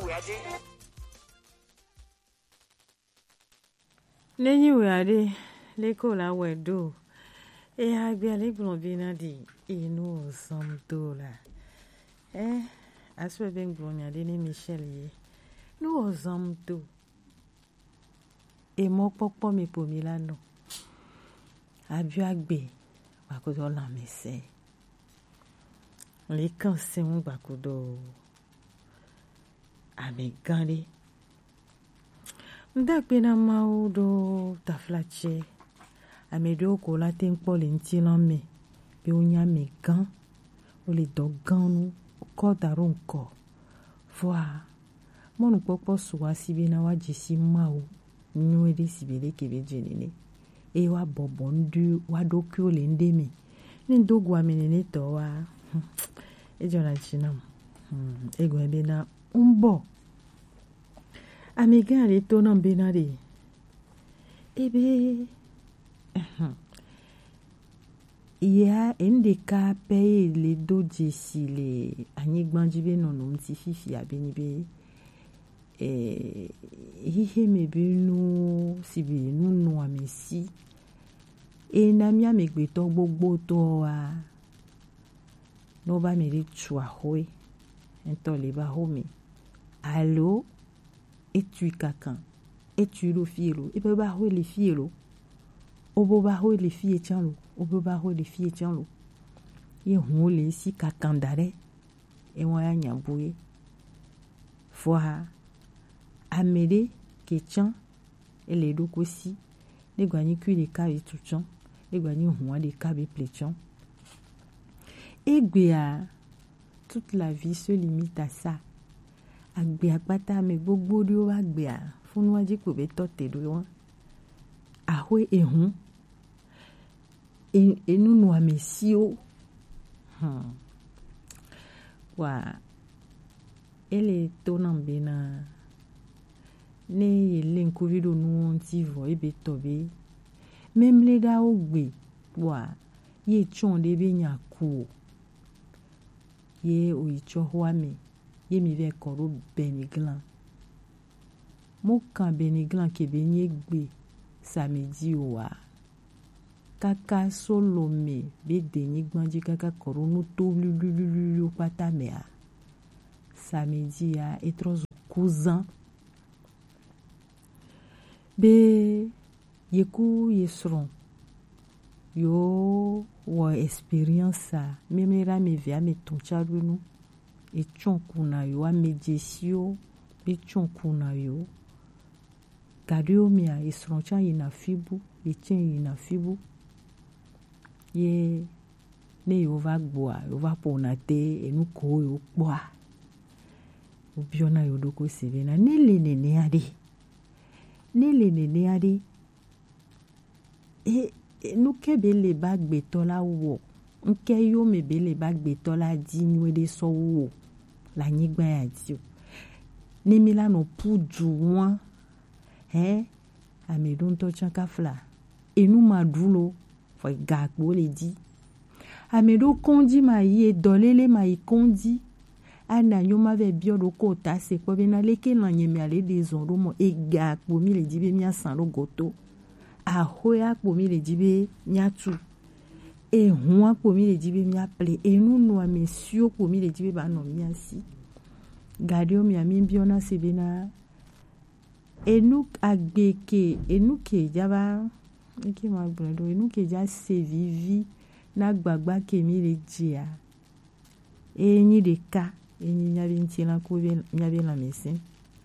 Nenyi wade leko la wedo e agbia le blonvina di inu samtola aswe ben glonya de ni Michel ye no zamto e mo popo mi po mi lano abi agbe bakodo la mese le kan se un bakodo ame gande ndakpe na maudo taflache amedo ko la tempo le ntilo me bi onya me gan o le do gan nu ko daron ko voa monu popo suwa sibe na waji si mau nyuede sibele kebe jenene e wa bobo ndu wa dokyo le ndemi ni ndogwa menene to wa e jona chinam ego ebe na umbo amega le to na benare ebe ya ndeka pe le doje si le anyigbanjibe nono mti fifi abenibe ihe mebinu sibi nunu amesi na mi amegbe to gbogbo to wa no ba mere chua hoe ento le ba homi allo es-tu quelqu'un es-tu le fielo e ba hoe le fielo obo ba hoe le fie tianlo obo ba hoe le fie tianlo ye hu le si kakandare e won ya nyambuye foa amede ketchan ele doko si le gwani ku le ka e tuchan le gwani hu de ka be plechan egbea toute la vie se limite à ça agbe apata me gbogbo ri o agbea funu aji ko be tote do won ahwe ehun enunu amesio wa ele tonambe na ne yele nkovido nu nti vo ebe tobe memle da ogbe wa ye chon de be nyaku ye oicho hwame ye mi ve koro beniglan mo kan beniglan ke be ni egbe samedi wa kaka solo me be deni gbanji kaka koro nu to lulululu pata mea samedi ya etros cousin be yeku yesron yo wo experience memera me via me toncharu nu e chonkuna yo amejesio be chonkuna yo gadio mia esron chan yina fibu e chen yina fibu ye ne yo va gboa yo va ponate enu ko yo gboa obiona yo doko sibena nele nene ade nuke bele bagbe tola wo nke yo me bele bagbe tola di nwede so wo la nyigba ya di ne milano puju wan amedon to chanka fla enu madulo fo gakpo le di amedo kondi ma ye dolele ma ikondi ana nyoma ve biodo ko ta se ko be na leke na nyeme ale de zonro mo gakpo mi le di be mi asan ro goto ahoya kpo mi le dibe nyatu ehun kpo mi le dibe mi aple enu no amesio kpo mi le dibe ba no mi asi gadio mi ami biona sebena enu agbeke enu ke jaba ki ma gbredo enu ke ja se vivi na gbagba ke mi le jia enyi de ka enyi nyabi ntila ko be nyabi la mesin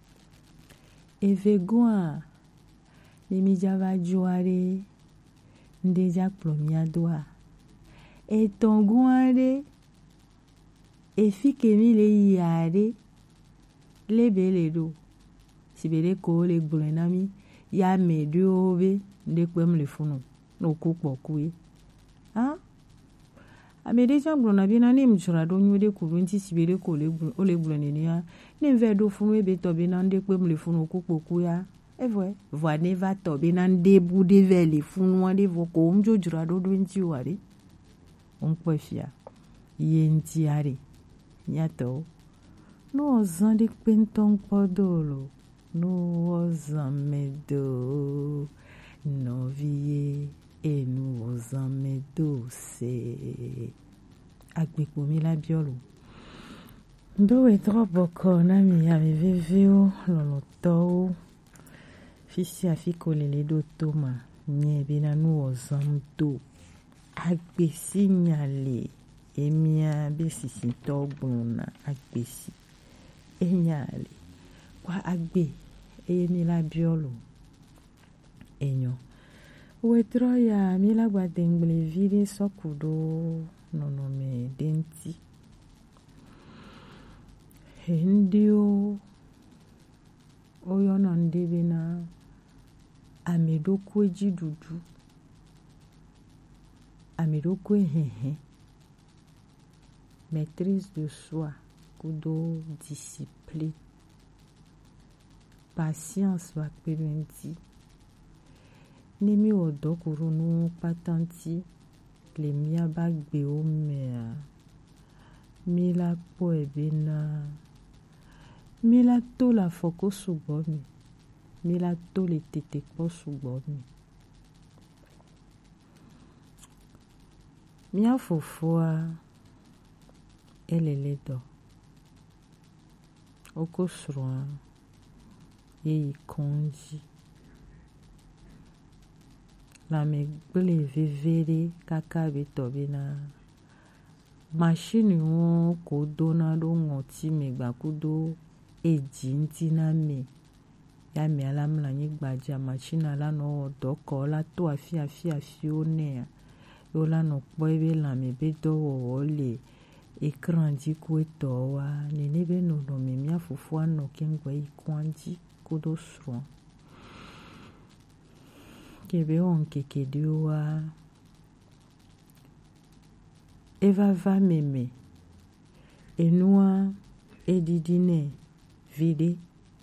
evegoa Nemi java joare ndeja plomia doa etonguare efike mi le yare lebele do sibere ko le gbulenami ya mediobe ndekwem le funu no kokpokuye amede jamblona bina ni mjura do nyude kurunti sibere ko le gbuleni ya ni vedo funu ebe to bina ndekwem le funu kokpokuya evwe voine va tobe na ndebu de vele funwa de voko mjo jura do nti wari on kwefia ye nti are nyato no zandi pentong podolo, no zamedo, no vie e no zamedo se. Agbepo mi la biolo. Do e droboko na mi ave veveo loloto. Fisi afiko lele do toma. Nye bina no zamdo. Agbe signale. Emia besi sinto gbona agbesi. Enyale. Kwa agbe. Eye mi la biolo. Enyo. Wetro ya mi la gwa dengle vide sokudo. Nono me denti. Hendio. Oyo nande bina. Amedokwe jidudu. Amedokwe hehe. Maîtrise de soi. Kudo discipline. Patience wa kpemendi. Nemi odokuru no patanti. Le mia bagbe o mea. Mila po ebena. Mila to la foko subomi. Mila to le tete po subomi. Mia fofua. Elele do. Oko sroa. Ye konji. La me gbele vevere kaka betobina. Machine won ko dona do ngoti me gbakudo ejinti na me. Ya me alam la ni gbaja machine ala no doko la to afi one. Yo la no poebe la me be do wo le ekran di ku eto wa ni ne be no no me mia fufu ano kengwe ikwanji kudo sro. Kebe on kekedua Eva va meme enua edidine vide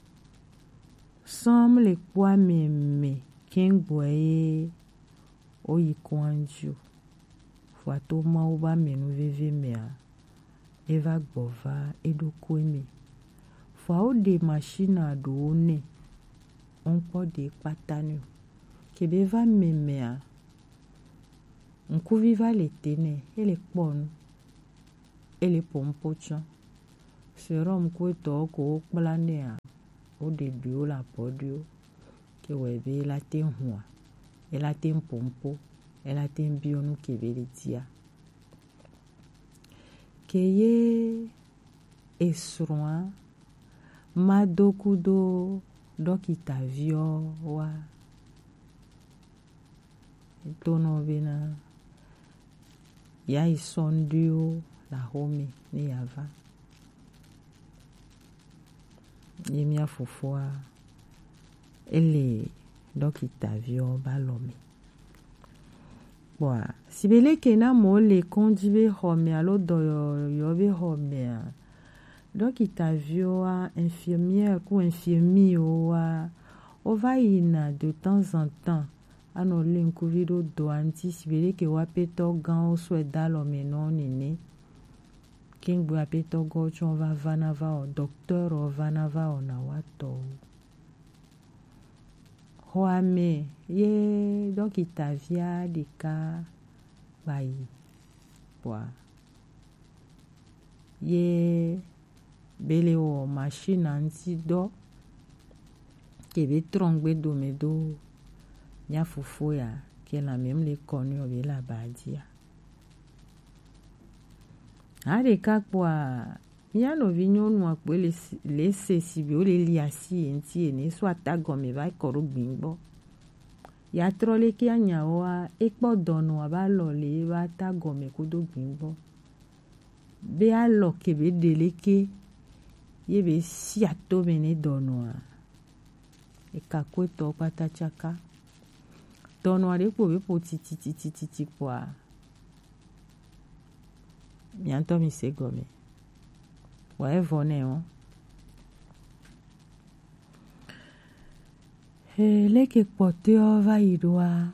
semble le kwa meme kengwe oyi kwanju fato mauba menu veve mea Eva gbova edo kweme fa o de machine ado ne onpo de patanu kebe va memea nkuviva le tene ele kponu ele pompocha serom ko to ko planea o de bio la podio ke webe la ten hua ela ten pompo ela ten bio no kebe le dia keye esroa madokudo dokita vio wa tono bena ya isondio la home ni yava yemia fufua ele dokita vio balome boa sibele kena mo le kondibe home alo do yo be home dokita vio a infirmière ou infirmier o va ina de temps en temps ano linkuvido do anti sibele ke wapeto gan o sweda lo meno nini king bu apeto go chon va vanava o docteur o vanava o na wato hoame ye dokita via dika bai boa ye bele o machine anti do kebe trongbe do medo nya fufu ya ke la même le connu obe la badia are kakwa mia no vinyo nu akpo le sesibi o le liasi enti ene so atagome ba koro gbingbo ya trole ki anya wa ekpo dono aba lo le ba tagome kudo gbingbo be a lo kebe deleke ye be si ato mene dono a ekakwe to patachaka dono are po be po titi kwa mianto mi segome wa evone o leke pote o va idwa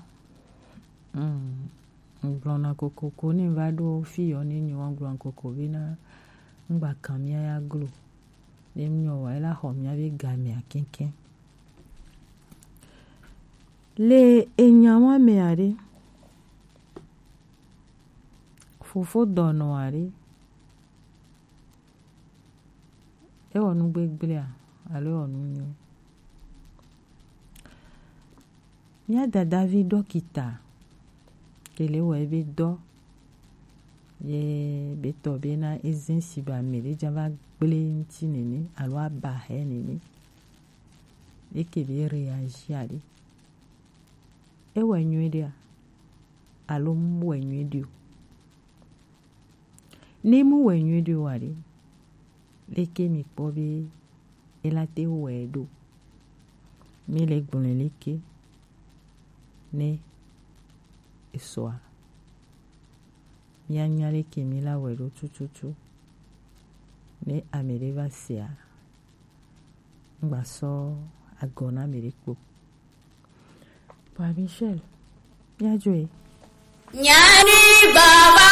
nglona kokoko ni vado fi oni ni wan glon koko bina ngba kamia ya glo les mio la homia be gamia kenken le enyawa me ari fofo dono ari e wonu gbegble a ale wonu nyo nya dada vi dọkịta kele we be do ye beto be na ezensi ba mere java gbele nti nene alo aba he nene eke be reagir ali e we nyedia alo mu we nyedio ni mu we nyedio ali leke mi pobe elate we do mi le gbonle leke ne esoa nyanyale kemila welo tututu ne amereva sia ngbaso agona merikpo pa Michel nyajwe nyani baba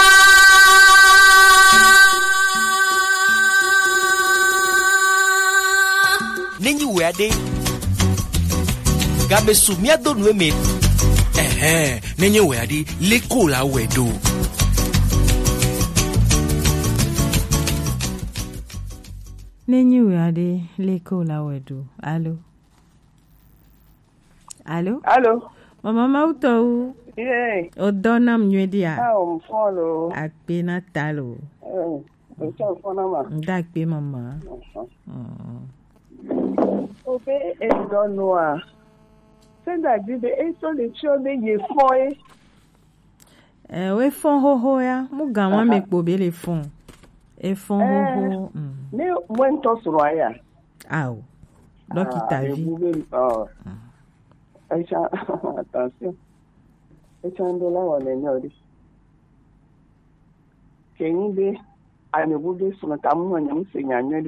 nenyi weade gabe sumia do nueme nenyi weade leko la wedo nenyi weade leko la wedo allo mama mauto odona mnyedia follow akpe na talo ndakpe mama ofe edonwa senda dibe eso le chode ye foe we fon hoho ya muga wa mekpo be le fon e fon hoho ne mwento soro aya aw dókítà vi Aisha attention Aisha ndola wale nyori kenyi be amebude suna tamu nyamse nyanyori